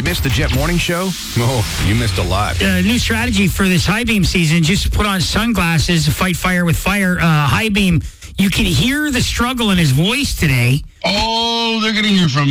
You missed the Jet Morning Show? Oh, you missed a lot. New strategy for this high beam season, just put on sunglasses to fight fire with fire. High beam, you can hear the struggle in his voice today. Oh, they're going to hear from